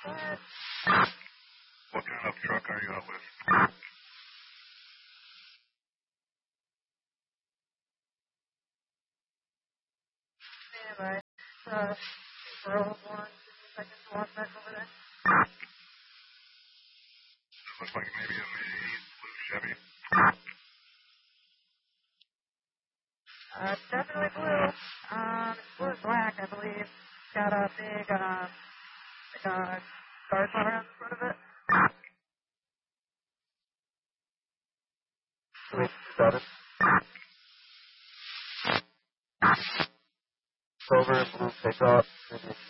What kind of truck are you out with? Standby. For old one. 2 seconds to walk back over there. Looks like maybe a blue Chevy. Definitely blue. It's blue and black, I believe. It's got a big, guard bar on the front of it. 327. Silver and blue pickup.